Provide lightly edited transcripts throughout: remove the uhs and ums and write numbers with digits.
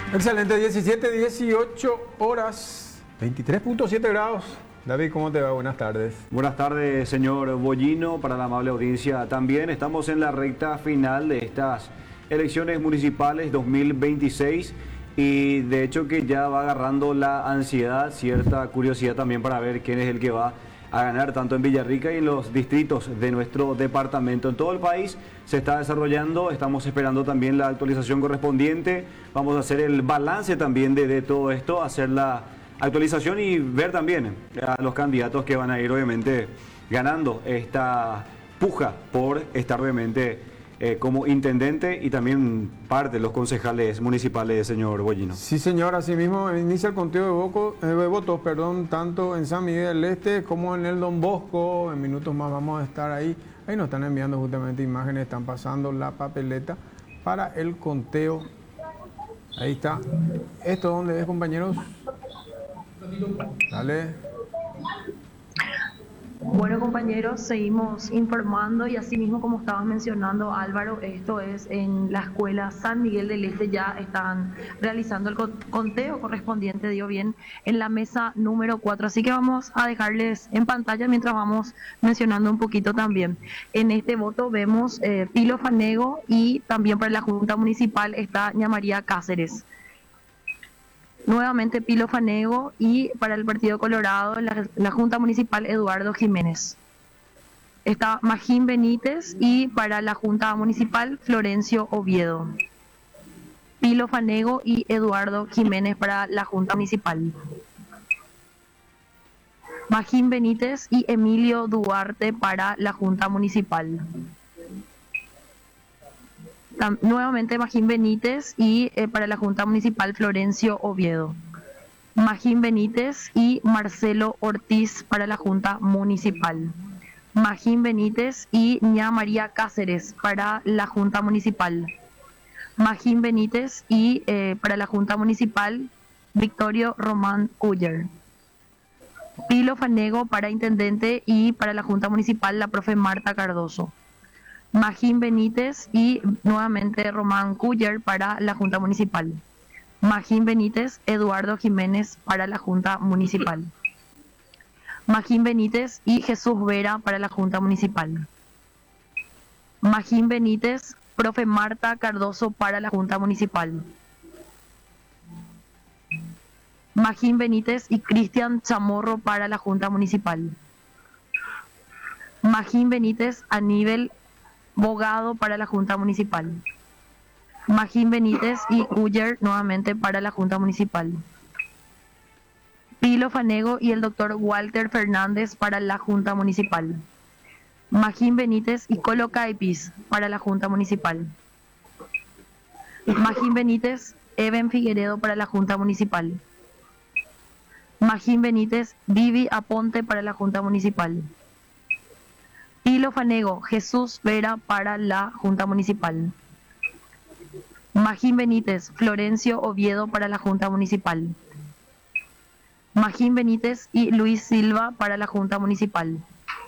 Excelente, 17, 18 horas, 23.7 grados. David, ¿cómo te va? Buenas tardes. Buenas tardes, señor Bollino, para la amable audiencia también. Estamos en la recta final de estas elecciones municipales 2026 y de hecho que ya va agarrando la ansiedad, cierta curiosidad también para ver quién es el que va a ganar tanto en Villarrica y en los distritos de nuestro departamento. En todo el país se está desarrollando, estamos esperando también la actualización correspondiente, vamos a hacer el balance también de todo esto, hacer la actualización y ver también a los candidatos que van a ir obviamente ganando esta puja por estar obviamente como intendente y también parte de los concejales municipales, señor Bollino. Sí, señor, asimismo inicia el conteo de votos, tanto en San Miguel del Este como en el Don Bosco. En minutos más vamos a estar ahí. Ahí nos están enviando justamente imágenes, están pasando la papeleta para el conteo. Ahí está. ¿Esto dónde es, compañeros? Dale. Bueno, compañeros, seguimos informando y así mismo como estabas mencionando, Álvaro, esto es en la escuela San Miguel del Este, ya están realizando el conteo correspondiente, digo bien, en la mesa número 4, así que vamos a dejarles en pantalla mientras vamos mencionando un poquito también. En este voto vemos Pilo Fanego y también para la Junta Municipal está Ña María Cáceres. Nuevamente Pilo Fanego y para el Partido Colorado la Junta Municipal Eduardo Jiménez. Está Magín Benítez y para la Junta Municipal Florencio Oviedo. Pilo Fanego y Eduardo Jiménez para la Junta Municipal. Magín Benítez y Emilio Duarte para la Junta Municipal. Nuevamente Magín Benítez y para la Junta Municipal Florencio Oviedo. Magín Benítez y Marcelo Ortiz para la Junta Municipal. Magín Benítez y Ña María Cáceres para la Junta Municipal. Magín Benítez y para la Junta Municipal Victorio Román Culler. Pilo Fanego para Intendente y para la Junta Municipal la profe Marta Cardoso. Magín Benítez y nuevamente Román Culler para la Junta Municipal. Magín Benítez, Eduardo Jiménez para la Junta Municipal. Magín Benítez y Jesús Vera para la Junta Municipal. Magín Benítez, profe Marta Cardoso para la Junta Municipal. Magín Benítez y Cristian Chamorro para la Junta Municipal. Magín Benítez, Aníbal Bogado para la Junta Municipal. Magín Benítez y Culler nuevamente para la Junta Municipal. Pilo Fanego y el doctor Walter Fernández para la Junta Municipal. Magín Benítez y Colo Caipis para la Junta Municipal. Magín Benítez, Eben Figueredo para la Junta Municipal. Magín Benítez, Vivi Aponte para la Junta Municipal. Pilo Fanego, Jesús Vera para la Junta Municipal. Magín Benítez, Florencio Oviedo para la Junta Municipal. Magín Benítez y Luis Silva para la Junta Municipal.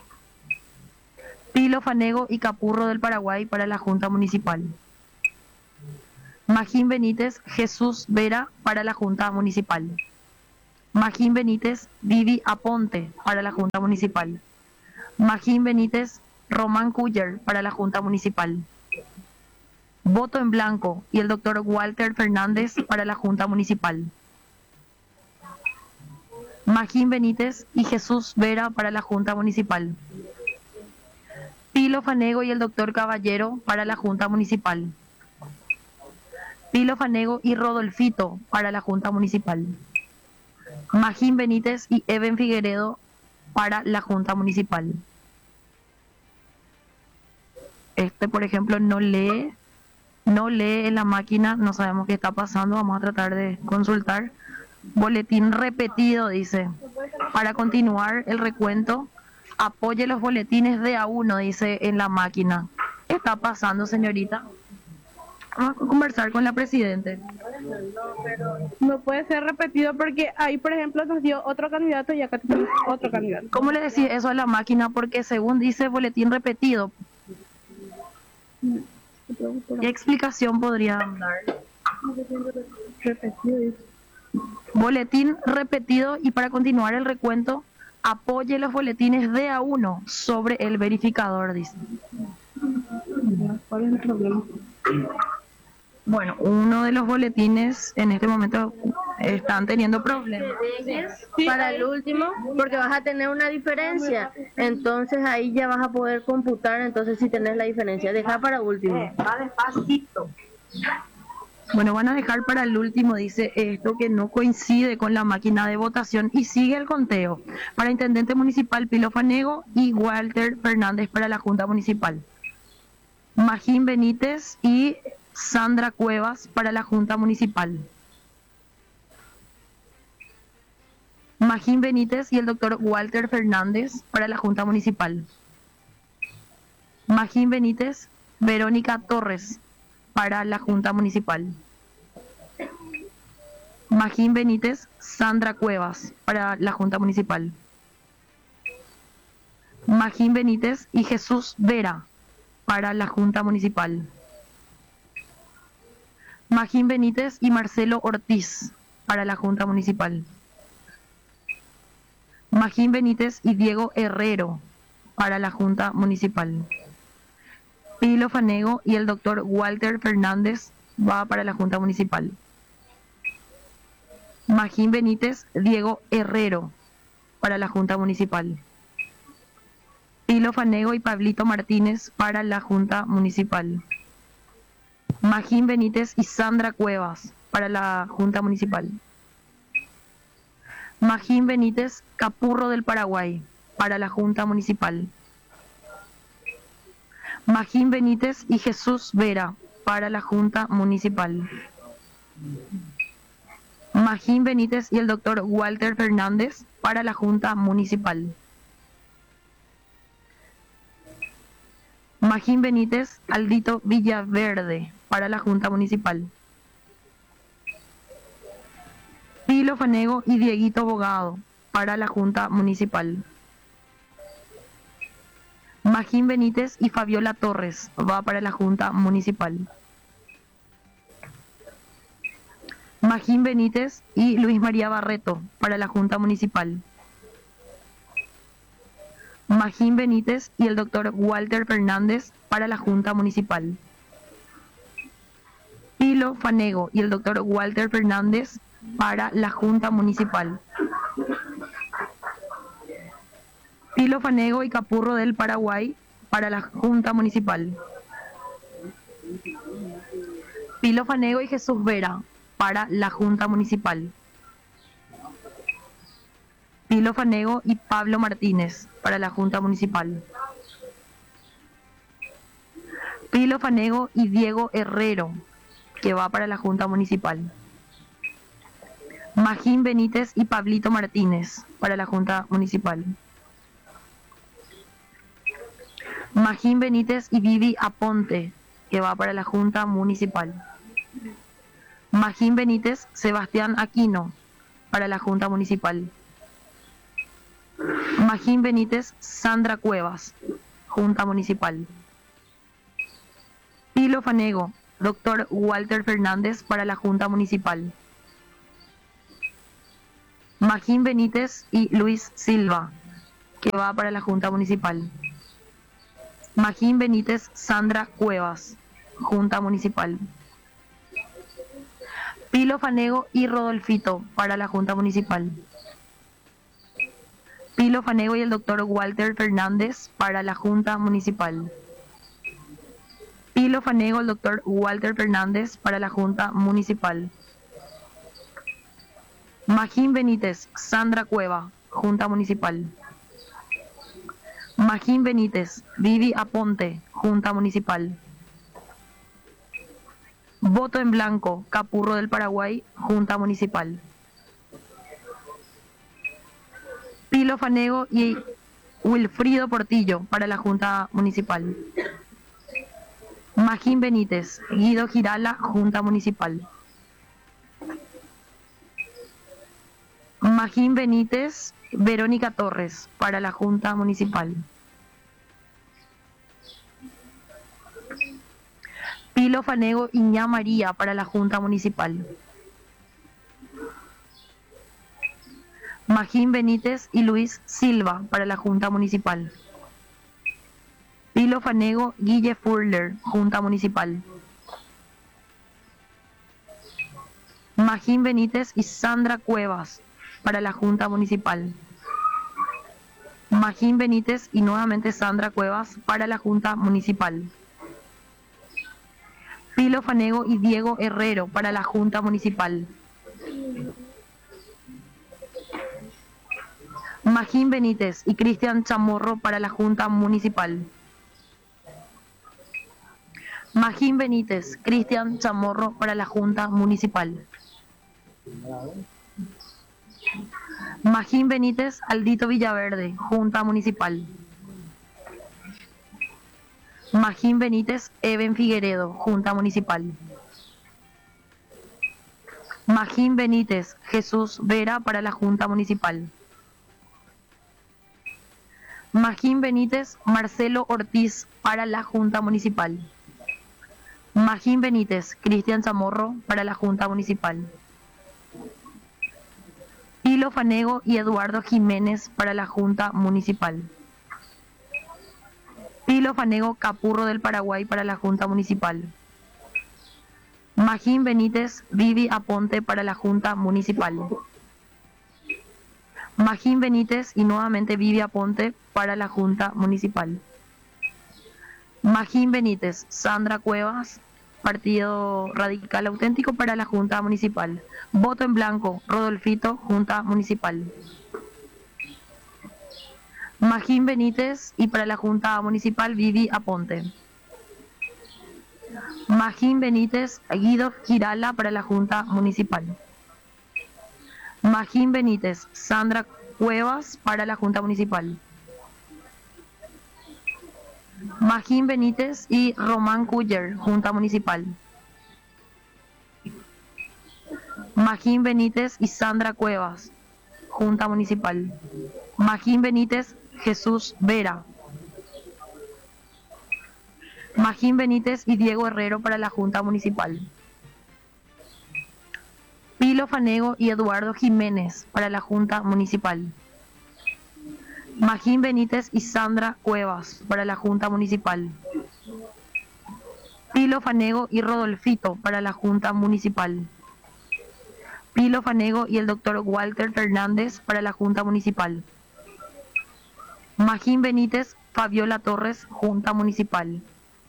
Pilo Fanego y Capurro del Paraguay para la Junta Municipal. Magín Benítez, Jesús Vera para la Junta Municipal. Magín Benítez, Vivi Aponte para la Junta Municipal. Magín Benítez, Román Culler para la Junta Municipal. Voto en blanco y el doctor Walter Fernández para la Junta Municipal. Magín Benítez y Jesús Vera para la Junta Municipal. Pilo Fanego y el doctor Caballero para la Junta Municipal. Pilo Fanego y Rodolfito para la Junta Municipal. Magín Benítez y Eben Figueredo para la Junta Municipal. Este, por ejemplo, no lee en la máquina, no sabemos qué está pasando, vamos a tratar de consultar. Boletín repetido, dice. Para continuar el recuento, apoye los boletines de A1, dice en la máquina. ¿Qué está pasando, señorita? Vamos a conversar con la presidente. No puede ser repetido porque ahí, por ejemplo, nos dio otro candidato y acá tenemos otro candidato. ¿Cómo le decís eso a la máquina? Porque según dice boletín repetido. ¿Qué explicación podría dar? Repetido. Boletín repetido, y para continuar el recuento, apoye los boletines de a uno sobre el verificador, dice. ¿Cuál es el problema? Bueno, uno de los boletines en este momento están teniendo problemas. Dejes para el último porque vas a tener una diferencia, entonces ahí ya vas a poder computar, entonces si tenés la diferencia, deja para último. Va despacito. Bueno, van a dejar para el último, dice, esto que no coincide con la máquina de votación, y sigue el conteo. Para intendente municipal, Pilo Fanego y Walter Fernández para la Junta Municipal. Magín Benítez y Sandra Cuevas para la Junta Municipal. Magín Benítez y el doctor Walter Fernández para la Junta Municipal. Magín Benítez, Verónica Torres para la Junta Municipal. Magín Benítez, Sandra Cuevas para la Junta Municipal. Magín Benítez y Jesús Vera para la Junta Municipal. Magín Benítez y Marcelo Ortiz para la Junta Municipal. Magín Benítez y Diego Herrero para la Junta Municipal. Pilo Fanego y el doctor Walter Fernández va para la Junta Municipal. Magín Benítez, Diego Herrero para la Junta Municipal. Pilo Fanego y Pablito Martínez para la Junta Municipal. Magín Benítez y Sandra Cuevas para la Junta Municipal. Magín Benítez, Capurro del Paraguay para la Junta Municipal. Magín Benítez y Jesús Vera para la Junta Municipal. Magín Benítez y el doctor Walter Fernández para la Junta Municipal. Magín Benítez, Aldito Villaverde para la Junta Municipal. Pilo Fanego y Dieguito Bogado para la Junta Municipal. Magín Benítez y Fabiola Torres va para la Junta Municipal. Magín Benítez y Luis María Barreto para la Junta Municipal. Magín Benítez y el doctor Walter Fernández para la Junta Municipal. Pilo Fanego y el doctor Walter Fernández para la Junta Municipal. Pilo Fanego y Capurro del Paraguay para la Junta Municipal. Pilo Fanego y Jesús Vera para la Junta Municipal. Pilo Fanego y Pablo Martínez para la Junta Municipal. Pilo Fanego y Diego Herrero, que va para la Junta Municipal. Magín Benítez y Pablito Martínez para la Junta Municipal. Magín Benítez y Vivi Aponte, que va para la Junta Municipal. Magín Benítez, Sebastián Aquino para la Junta Municipal. Magín Benítez, Sandra Cuevas, Junta Municipal. Pilo Fanego, doctor Walter Fernández para la Junta Municipal. Magín Benítez y Luis Silva, que va para la Junta Municipal. Magín Benítez, Sandra Cuevas, Junta Municipal. Pilo Fanego y Rodolfito para la Junta Municipal. Pilo Fanego y el doctor Walter Fernández para la Junta Municipal. Pilo Fanego, el doctor Walter Fernández para la Junta Municipal. Magín Benítez, Sandra Cueva, Junta Municipal. Magín Benítez, Vivi Aponte, Junta Municipal. Voto en blanco, Capurro del Paraguay, Junta Municipal. Pilo Fanego y Wilfrido Portillo para la Junta Municipal. Magín Benítez, Guido Girala, Junta Municipal. Magín Benítez, Verónica Torres para la Junta Municipal. Pilo Fanego y Ña María para la Junta Municipal. Magín Benítez y Luis Silva para la Junta Municipal. Pilo Fanego, Guille Furler, Junta Municipal. Magín Benítez y Sandra Cuevas para la Junta Municipal. Magín Benítez y nuevamente Sandra Cuevas para la Junta Municipal. Pilo Fanego y Diego Herrero para la Junta Municipal. Magín Benítez y Cristian Chamorro para la Junta Municipal. Magín Benítez, Cristian Chamorro para la Junta Municipal. Magín Benítez, Aldito Villaverde, Junta Municipal. Magín Benítez, Eben Figueredo, Junta Municipal. Magín Benítez, Jesús Vera para la Junta Municipal. Magín Benítez, Marcelo Ortiz para la Junta Municipal. Magín Benítez, Cristian Chamorro para la Junta Municipal. Pilo Fanego y Eduardo Jiménez para la Junta Municipal. Pilo Fanego Capurro del Paraguay para la Junta Municipal. Magín Benítez, Vivi Aponte para la Junta Municipal. Magín Benítez y nuevamente Vivi Aponte para la Junta Municipal. Magín Benítez, Sandra Cuevas, Partido Radical Auténtico para la Junta Municipal. Voto en blanco, Rodolfito, Junta Municipal. Magín Benítez y para la Junta Municipal Vivi Aponte. Magín Benítez, Guido Girala para la Junta Municipal. Magín Benítez, Sandra Cuevas para la Junta Municipal. Magín Benítez y Román Cuyer, Junta Municipal. Magín Benítez y Sandra Cuevas, Junta Municipal. Magín Benítez, Jesús Vera. Magín Benítez y Diego Herrero para la Junta Municipal. Pilo Fanego y Eduardo Jiménez para la Junta Municipal. Magín Benítez y Sandra Cuevas para la Junta Municipal. Pilo Fanego y Rodolfito para la Junta Municipal. Pilo Fanego y el doctor Walter Fernández para la Junta Municipal. Magín Benítez, Fabiola Torres, Junta Municipal.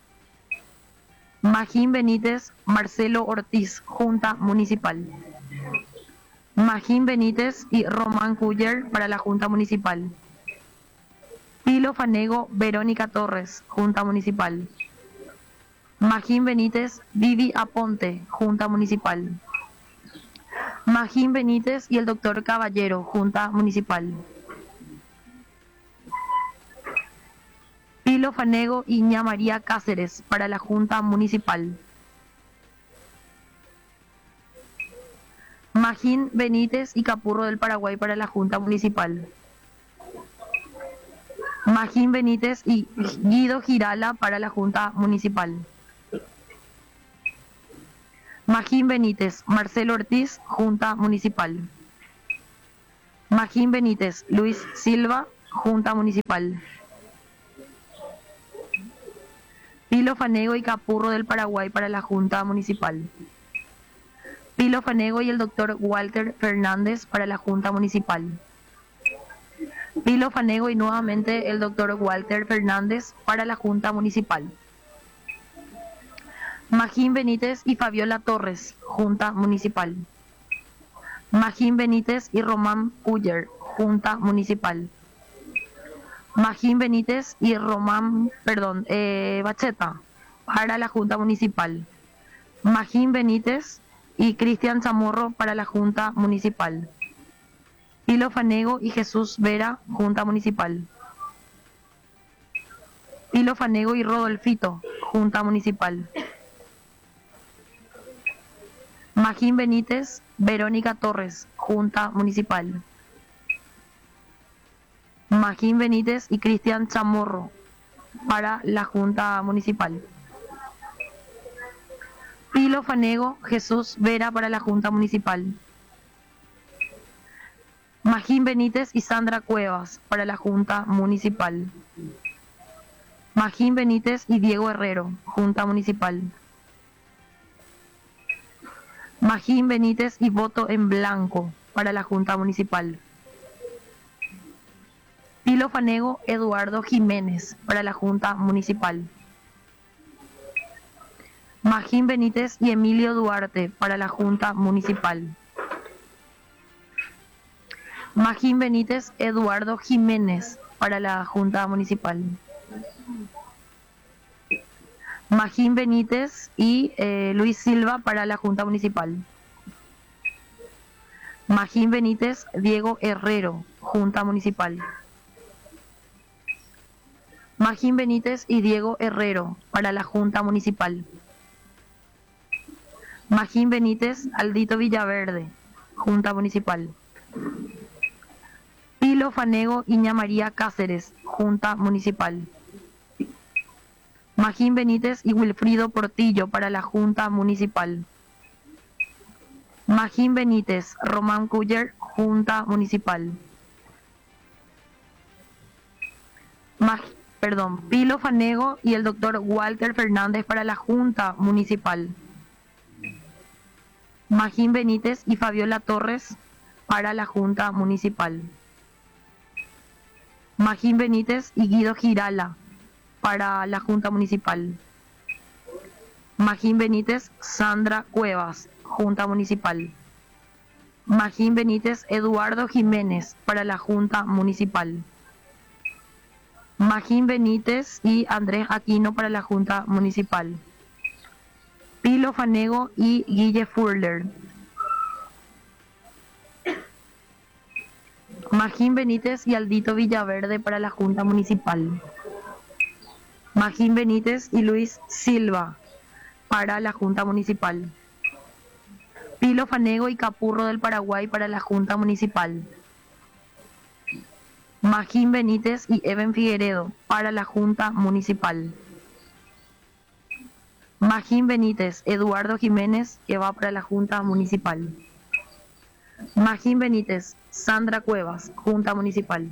Magín Benítez, Marcelo Ortiz, Junta Municipal. Magín Benítez y Román Cuyer para la Junta Municipal. Pilo Fanego, Verónica Torres, Junta Municipal. Magín Benítez, Vivi Aponte, Junta Municipal. Magín Benítez y el doctor Caballero, Junta Municipal. Pilo Fanego y Ña María Cáceres para la Junta Municipal. Magín Benítez y Capurro del Paraguay para la Junta Municipal. Magín Benítez y Guido Girala para la Junta Municipal. Magín Benítez, Marcelo Ortiz, Junta Municipal. Magín Benítez, Luis Silva, Junta Municipal. Pilo Fanego y Capurro del Paraguay para la Junta Municipal. Pilo Fanego y el doctor Walter Fernández para la Junta Municipal. Pilo Fanego y nuevamente el doctor Walter Fernández para la Junta Municipal. Magín Benítez y Fabiola Torres, Junta Municipal. Magín Benítez y Román Cuyer, Junta Municipal. Magín Benítez y Bacheta para la Junta Municipal. Magín Benítez y Cristian Chamorro para la Junta Municipal. Pilo Fanego y Jesús Vera, Junta Municipal. Pilo Fanego y Rodolfito, Junta Municipal. Magín Benítez, Verónica Torres, Junta Municipal. Magín Benítez y Cristian Chamorro para la Junta Municipal. Pilo Fanego Jesús Vera para la Junta Municipal. Magín Benítez y Sandra Cuevas para la Junta Municipal. Magín Benítez y Diego Herrero, Junta Municipal. Magín Benítez y voto en blanco para la Junta Municipal. Pilo Fanego Eduardo Jiménez para la Junta Municipal. Magín Benítez y Emilio Duarte para la Junta Municipal. Magín Benítez Eduardo Jiménez para la Junta Municipal. Magín Benítez y Luis Silva para la Junta Municipal. Magín Benítez Diego Herrero, Junta Municipal. Magín Benítez y Diego Herrero para la Junta Municipal. Magín Benítez Aldito Villaverde, Junta Municipal. Pilo Fanego Iña María Cáceres, Junta Municipal. Magín Benítez y Wilfrido Portillo para la Junta Municipal. Magín Benítez Román Cuyer, Junta Municipal. Pilo Fanego y el doctor Walter Fernández para la Junta Municipal. Magín Benítez y Fabiola Torres para la Junta Municipal. Magín Benítez y Guido Girala para la Junta Municipal. Magín Benítez Sandra Cuevas, Junta Municipal. Magín Benítez Eduardo Jiménez para la Junta Municipal. Magín Benítez y Andrés Aquino para la Junta Municipal. Pilo Fanego y Guille Furler. Magín Benítez y Aldito Villaverde para la Junta Municipal. Magín Benítez y Luis Silva para la Junta Municipal. Pilo Fanego y Capurro del Paraguay para la Junta Municipal. Magín Benítez y Eben Figueredo para la Junta Municipal. Magín Benítez Eduardo Jiménez, que va para la Junta Municipal. Magín Benítez Sandra Cuevas, Junta Municipal.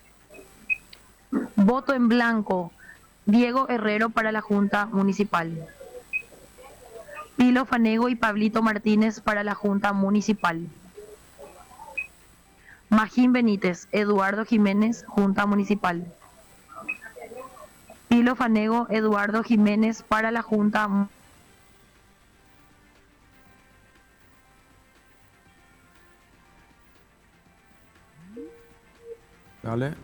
Voto en blanco Diego Herrero para la Junta Municipal. Pilo Fanego y Pablito Martínez para la Junta Municipal. Magín Benítez Eduardo Jiménez, Junta Municipal. Pilo Fanego Eduardo Jiménez para la Junta. Dale.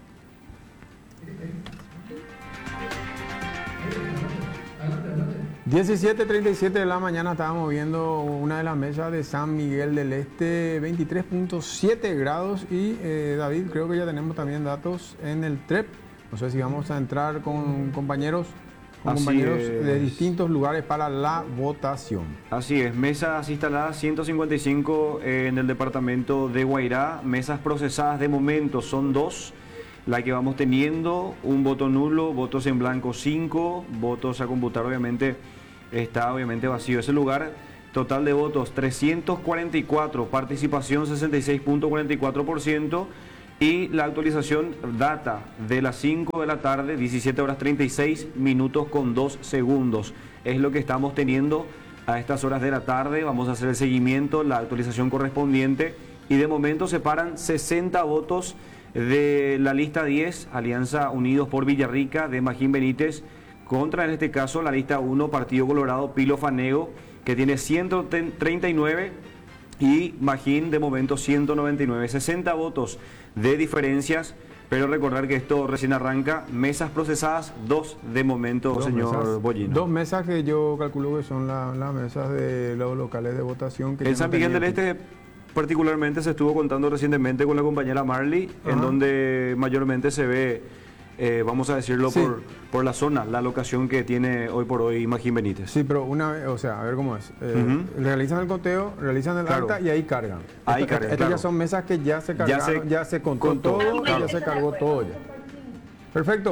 (17:37 de la mañana) estábamos viendo una de las mesas de San Miguel del Este, 23.7 grados. Y David, creo que ya tenemos también datos en el TREP. No sé si vamos a entrar con compañeros de distintos lugares para la votación. Así es, mesas instaladas 155 en el departamento de Guairá. Mesas procesadas de momento son 2. La que vamos teniendo, un voto nulo, votos en blanco 5, votos a computar obviamente está vacío ese lugar. Total de votos 344, participación 66.44%. Y la actualización data de las 5 de la tarde, 17 horas 36 minutos con 2 segundos. Es lo que estamos teniendo a estas horas de la tarde. Vamos a hacer el seguimiento, la actualización correspondiente. Y de momento se paran 60 votos de la lista 10, Alianza Unidos por Villarrica, de Magín Benítez, contra, en este caso, la lista 1, Partido Colorado, Pilo Fanego, que tiene 139, y Magín, de momento, 199. 60 votos de diferencias, pero recordar que esto recién arranca. Mesas procesadas, 2 de momento, señor Bollino. 2 mesas que yo calculo que son las mesas de los locales de votación. Que en San Miguel del Este particularmente se estuvo contando recientemente con la compañera Marley, en donde mayormente se ve, vamos a decirlo, sí, por la zona, la locación que tiene hoy por hoy Magín Benítez. Sí, pero una vez, o sea, a ver cómo es. Realizan el conteo, realizan el acta y ahí cargan. Estas ya son mesas que ya se cargaron, ya se contó todo, claro, y ya se cargó todo ya. Perfecto.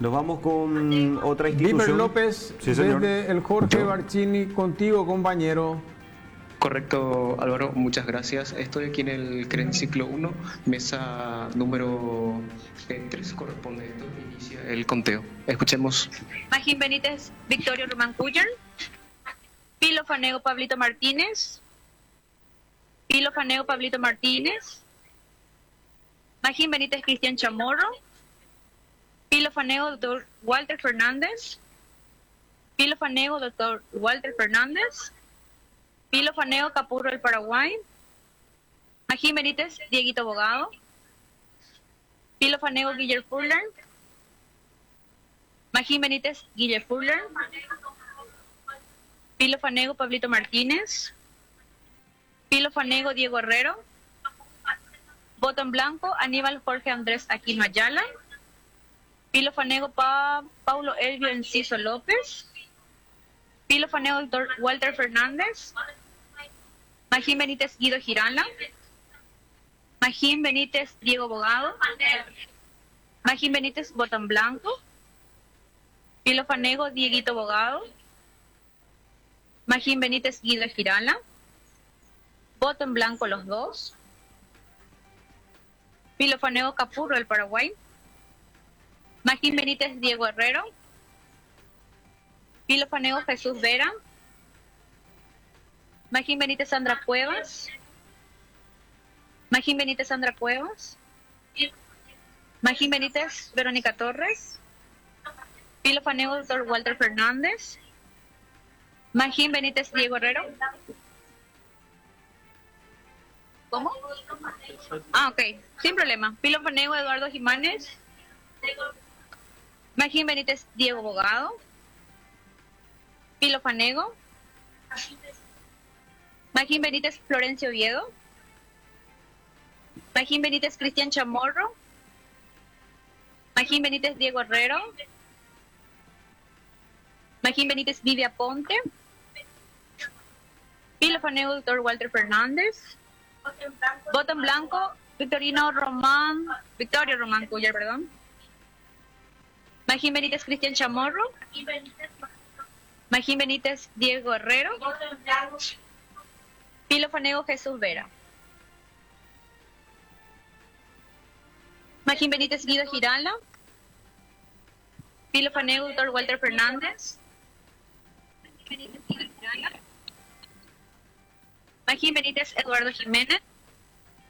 Nos vamos con otra Diver institución. López, Sí, señor. desde el Jorge Barcini, contigo, compañero. Correcto, Álvaro, muchas gracias. Estoy aquí en el CREN ciclo 1, mesa número 3, corresponde esto, inicia el conteo. Escuchemos. Magín Benítez, Victorio Román Cuyer. Pilo Fanego, Pablito Martínez. Pilo Fanego, Pablito Martínez. Magín Benítez, Cristian Chamorro. Pilo Fanego, doctor Walter Fernández. Pilo Fanego, doctor Walter Fernández. Pilo Fanego, Capurro del Paraguay. Magín Benítez, Dieguito Bogado. Pilo Fanego, Guillermo Fuller. Magín Benítez, Guillermo Fuller. Pilo Fanego, Pablito Martínez. Pilo Fanego, Diego Herrero. Voto en blanco, Aníbal Jorge Andrés Aquino Ayala. Pilo Fanego, Paulo Elvio Enciso López. Pilo Fanego, doctor Walter Fernández. Magín Benítez, Guido Girala. Magín Benítez, Diego Bogado. Magín Benítez, voto en blanco. Pilo Fanego, Dieguito Bogado. Magín Benítez, Guido Girala. Voto en blanco los dos. Pilo Fanego, Capurro del Paraguay. Magín Benítez, Diego Herrero. Pilo Fanego, Jesús Vera. Magín Benítez, Sandra Cuevas. Magín Benítez, Sandra Cuevas. Magín Benítez, Verónica Torres. Pilo Fanego, doctor Walter Fernández. Magín Benítez, Diego Herrero. ¿Cómo? Ok, sin problema. Pilo Fanego, Eduardo Jiménez. Magín Benítez, Diego Bogado. Pilo Fanego. Magín Benítez, Florencio Oviedo. Magín Benítez, Cristian Chamorro. Magín Benítez, Diego Herrero. Magín Benítez, Vivia Ponte. Pilo Fanego, doctor Walter Fernández. Voto en blanco, Victorio Román Cuyer, perdón. Magín Benítez, Cristian Chamorro. Magín Benítez, Diego Herrero. Pilo Fanego, Jesús Vera. Magín Benítez, Guido Girala. Pilo Fanego, doctor Walter Fernández. Magín Benítez, Eduardo Jiménez.